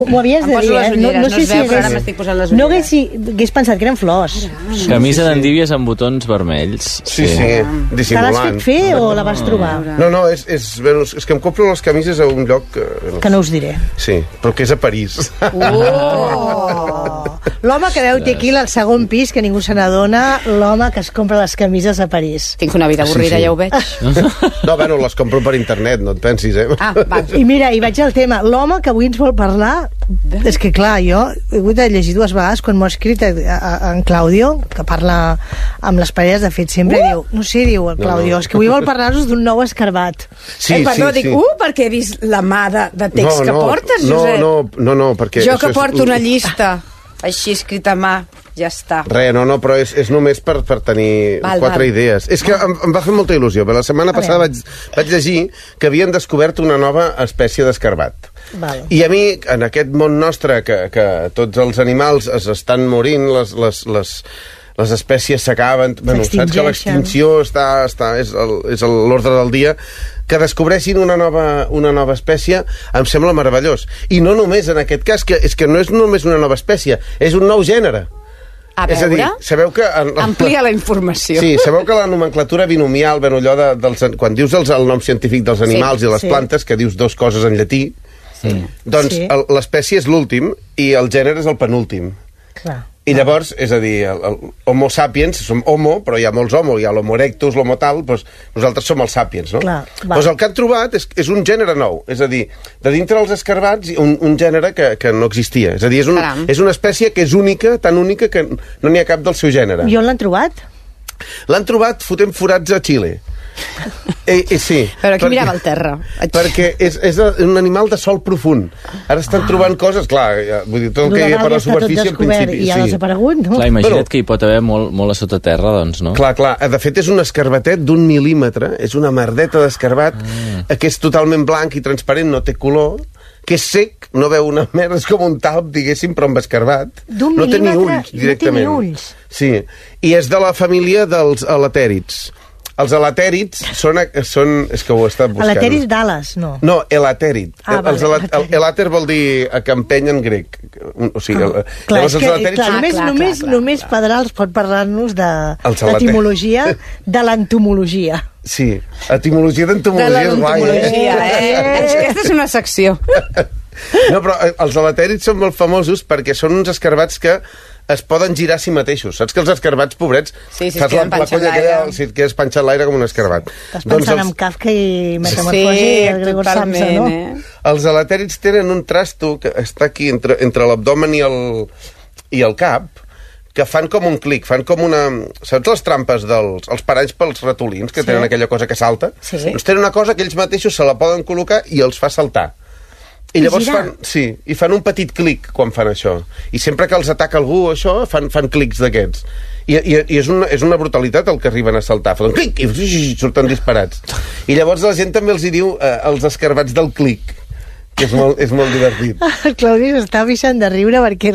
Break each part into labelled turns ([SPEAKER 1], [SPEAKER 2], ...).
[SPEAKER 1] M'ho havies de dir,
[SPEAKER 2] no sé si
[SPEAKER 1] no hagués pensat que eren flors.
[SPEAKER 3] Camisa d'endívies amb botons vermells.
[SPEAKER 4] Sí, dissimulant.
[SPEAKER 1] Te l'has fet fer o la vas trobar?
[SPEAKER 4] No, és que em compro les camises a un lloc
[SPEAKER 1] que no us diré.
[SPEAKER 4] Sí, però que és a París.
[SPEAKER 1] L'home que deu té aquí al segon pis, que ningú se n'adona, l'home que es compra les camises a París.
[SPEAKER 2] Tinc una vida avorrida, ja ho veig.
[SPEAKER 4] No, bueno, les compro per internet, no et pensis,
[SPEAKER 1] I mira, i vaig al tema. L'home que avui ens vol parlar, és que clar, jo he hagut de llegir dues vegades quan m'ho ha escrit en Claudio, que parla amb les parelles, de fet sempre diu, no sé, diu el Claudio, és que avui vol parlar-nos d'un nou escarbat.
[SPEAKER 2] Perdó, dic, perquè he vist la mà de text que portes, Josep.
[SPEAKER 4] No, perquè...
[SPEAKER 2] Jo que porto una llista així escrita a mà, ja està.
[SPEAKER 4] No, però és només per tenir quatre idees. És que em va fer molta il·lusió, però la setmana passada vaig llegir que havien descobert una nova espècie d'escarbat. I a mi, en aquest món nostre, que tots els animals estan morint, les espècies s'acaben... Bueno, saps que l'extinció és l'ordre del dia. Que descobreixin una nova espècie em sembla meravellós. I no només en aquest cas, que és que no és només una nova espècie, és un nou gènere.
[SPEAKER 2] A veure,
[SPEAKER 4] és a dir, sabeu que
[SPEAKER 2] amplia la informació.
[SPEAKER 4] Sí, sabeu que la nomenclatura binomial, quan dius el nom científic dels animals i les plantes, que dius dues coses en llatí, doncs l'espècie és l'últim i el gènere és el penúltim.
[SPEAKER 1] Clar.
[SPEAKER 4] I llavors, és a dir, el Homo sapiens, som Homo, però hi ha molts Homo, hi ha l'Homo erectus, l'Homo tal, doncs nosaltres som els sapiens, no? Doncs el que han trobat és un gènere nou, és a dir, de dintre dels escarbats, un gènere que no existia. És a dir, és una espècie que és única, tan única que no n'hi ha cap del seu gènere.
[SPEAKER 1] I on l'han trobat?
[SPEAKER 4] L'han trobat fotent forats a Xile. Sí.
[SPEAKER 2] Però aquí mirava el terra.
[SPEAKER 4] Perquè és un animal de sòl profund. Ara estan trobant coses, clar, vull dir, tot el que hi ha per la superfície en principi.
[SPEAKER 1] I ha desaparegut, no?
[SPEAKER 3] Clar, imagina't que hi pot haver molt a sota terra, doncs, no?
[SPEAKER 4] Clar, de fet és un escarbatet d'1 mil·límetre, és una merdeta d'escarbat que és totalment blanc i transparent, no té color, que és sec, no veu una merda, és com un talp, diguéssim, però amb escarbat.
[SPEAKER 1] No té ni ulls, directament. No té ni ulls.
[SPEAKER 4] Sí, i és de la família dels elatèrids. Els elatèrids són... És que ho he estat buscant.
[SPEAKER 1] Elatèrids d'ales, no?
[SPEAKER 4] No, elatèrid. Elàter vol dir que empeny en grec. O sigui, llavors els elatèrids són...
[SPEAKER 1] Només Pedrals pot parlar-nos de l'etimologia de l'entomologia.
[SPEAKER 4] Sí, etimologia d'entomologia és guai.
[SPEAKER 2] Aquesta és una secció.
[SPEAKER 4] No, però els elatèrids són molt famosos perquè són uns escarbats que es poden girar a si mateixos. Saps que els escarbats, pobrets, fas la colla aquella, si et quedes penjat l'aire com un escarbat.
[SPEAKER 1] Estàs pensant en Kafka i Metamorfosi i el Gregor Samsa, no?
[SPEAKER 4] Els elatèrids tenen un trasto que està aquí entre l'abdomen i el cap, que fan com un clic, fan com una... Saps les trampes els paranys pels ratolins, que tenen aquella cosa que salta? Doncs tenen una cosa que ells mateixos se la poden col·locar i els fa saltar. I llavors fan un petit clic quan fan això. I sempre que els ataca algú, això, fan clics d'aquests. I és una brutalitat el que arriben a saltar. Fan un clic i surten disparats. I llavors la gent també els hi diu els escarbats del clic. Que és molt divertit.
[SPEAKER 1] El Claudi s'està vixant de riure perquè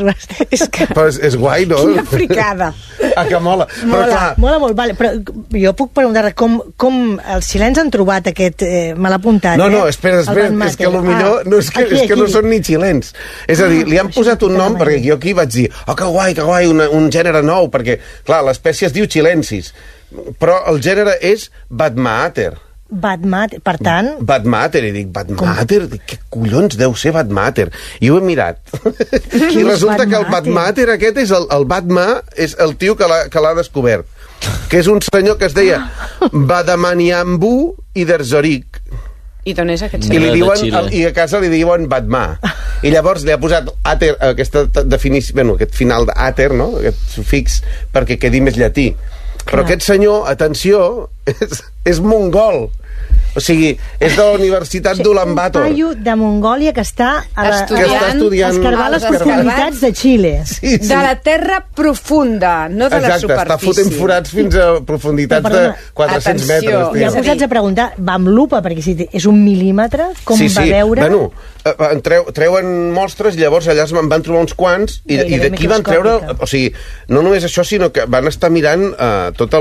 [SPEAKER 4] és guai, no?
[SPEAKER 1] Quina fricada.
[SPEAKER 4] Que mola.
[SPEAKER 1] Mola molt, vale. Però jo puc preguntar com els xilens han trobat aquest... Me l'ha apuntat,
[SPEAKER 4] No, espera, és que potser no és que no són ni xilens. És a dir, li han posat un nom, perquè jo aquí vaig dir que guai, un gènere nou, perquè, clar, l'espècie es diu chilensis, però el gènere és Badmaater.
[SPEAKER 1] Per tant...
[SPEAKER 4] Badmaater, i dic, Badmaater? Què collons deu ser Badmaater? I ho he mirat. I resulta que el Badmaater aquest és el Badma, és el tio que l'ha descobert. Que és un senyor que es deia Badamaniambu Iderzorik.
[SPEAKER 2] I d'on és aquest senyor?
[SPEAKER 4] I a casa li diuen Badma. I llavors li ha posat àter, aquesta definició, aquest final d'àter, no? Aquest sufix, perquè quedi més llatí. Però aquest senyor, atenció, és mongol. O sigui, és de la Universitat d'Ulaanbaatar.
[SPEAKER 1] Un paio de Mongòlia que està
[SPEAKER 4] estudiant
[SPEAKER 1] escarbar les profunditats de Xile.
[SPEAKER 2] De la terra profunda, no de la superfície.
[SPEAKER 4] Exacte, està fotent forats fins a profunditats de 400 metres.
[SPEAKER 1] Ja posats a preguntar, va amb lupa, perquè si és 1 mil·límetre, com va veure?
[SPEAKER 4] Bueno, treuen mostres, llavors allà en van trobar uns quants, i d'aquí van treure... O sigui, no només això, sinó que van estar mirant tot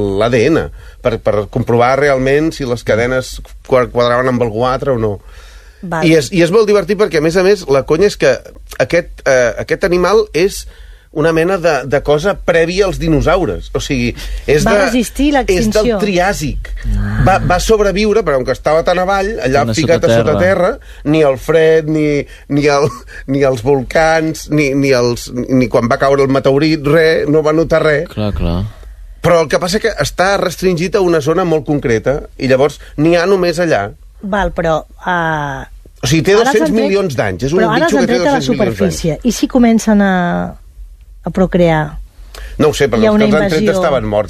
[SPEAKER 4] l'ADN per comprovar realment si les cadenes quadraven amb algú altre o no.
[SPEAKER 1] Val.
[SPEAKER 4] I és molt divertit perquè, a més, la conya és que aquest animal és una mena de cosa prèvia als dinosaures. O sigui,
[SPEAKER 1] va resistir l'extinció.
[SPEAKER 4] És del Triàsic. Va sobreviure, però com que estava tan avall, allà ficat a sota terra, ni el fred, ni els volcans, ni quan va caure el meteorit, res, no va notar res.
[SPEAKER 3] Clar.
[SPEAKER 4] Però el que passa que està restringit a una zona molt concreta, i llavors n'hi ha només allà.
[SPEAKER 1] Val, però...
[SPEAKER 4] O sigui, té 200 milions d'anys. És un bitxo que té 200 milions d'anys.
[SPEAKER 1] Però ara s'han tret a la superfície. I si comencen a procrear?
[SPEAKER 4] No ho sé, però els que els han tret estaven morts.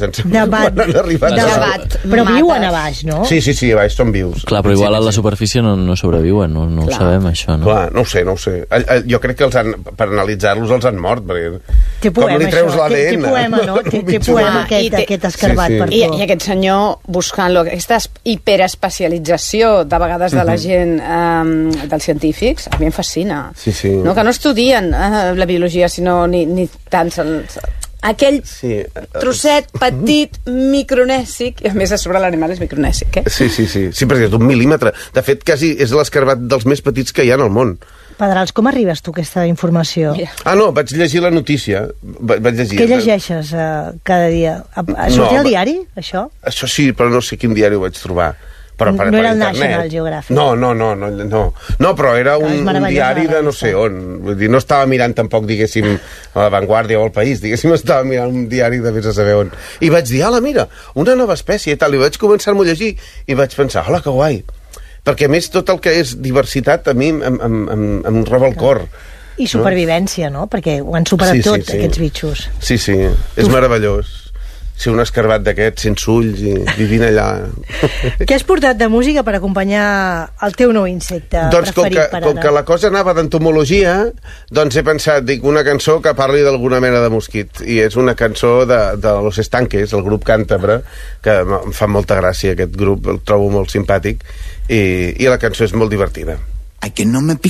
[SPEAKER 1] Però viuen a baix, no?
[SPEAKER 4] Sí, a baix són vius.
[SPEAKER 3] Clar, però igual a la superfície no sobreviuen, no ho sabem, això, no?
[SPEAKER 4] Clar, no ho sé. Jo crec que per analitzar-los els han mort, perquè
[SPEAKER 1] com li treus
[SPEAKER 4] l'ADN...
[SPEAKER 1] Té poema, no? Té poema aquest escarbat per tu.
[SPEAKER 2] I aquest senyor buscant-lo, aquesta hiperespecialització de vegades de la gent, dels científics, a mi em fascina. No, que no estudien la biologia, sinó ni tant... aquell trosset petit micronèsic, i a més a sobre l'animal és micronèsic,
[SPEAKER 4] Sí, perquè és d'un mil·límetre. De fet, quasi és l'escarbat dels més petits que hi ha en el món.
[SPEAKER 1] Pedrals, com arribes tu a aquesta informació?
[SPEAKER 4] No, vaig llegir la notícia.
[SPEAKER 1] Què llegeixes cada dia? Sortia al diari, això?
[SPEAKER 4] Això sí, però no sé quin diari ho vaig trobar. Però
[SPEAKER 1] no era el National Geographic.
[SPEAKER 4] No, però era un diari de no sé on. Vull dir, no estava mirant tampoc, diguéssim, a La Vanguardia o El País, diguéssim, estava mirant un diari de vés a saber on. I vaig dir, mira, una nova espècie i tal, i vaig començar-m'ho a llegir i vaig pensar, hola, que guai. Perquè, a més, tot el que és diversitat a mi em roba el cor.
[SPEAKER 1] I supervivència, no? Perquè ho han superat tot, aquests bitxos.
[SPEAKER 4] Sí, és meravellós. Ser un escarbat d'aquests, sense ulls i vivint allà.
[SPEAKER 1] Què has portat de música per acompanyar el teu nou insecte preferit per ara?
[SPEAKER 4] Com que la cosa anava d'entomologia, doncs he pensat, una cançó que parli d'alguna mena de mosquit. I és una cançó de Los Estanques, el grup càntabre, que em fa molta gràcia aquest grup, el trobo molt simpàtic, i la cançó és molt divertida.
[SPEAKER 5] Ay, que no me